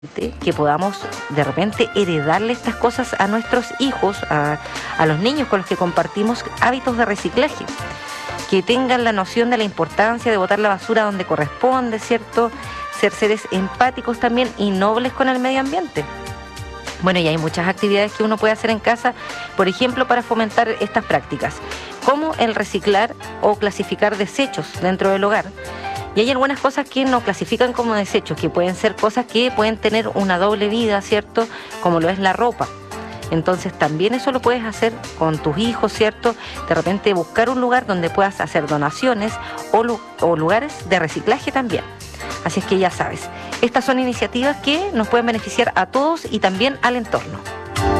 que podamos de repente heredarle estas cosas a nuestros hijos, a los niños con los que compartimos hábitos de reciclaje, que tengan la noción de la importancia de botar la basura donde corresponde, ¿cierto? Ser seres empáticos también y nobles con el medio ambiente. Bueno, y hay muchas actividades que uno puede hacer en casa, por ejemplo, para fomentar estas prácticas, como el reciclar o clasificar desechos dentro del hogar. Y hay algunas cosas que no clasifican como desechos, que pueden ser cosas que pueden tener una doble vida, ¿cierto? Como lo es la ropa. Entonces también eso lo puedes hacer con tus hijos, ¿cierto? De repente buscar un lugar donde puedas hacer donaciones o lugares de reciclaje también. Así es que ya sabes, estas son iniciativas que nos pueden beneficiar a todos y también al entorno.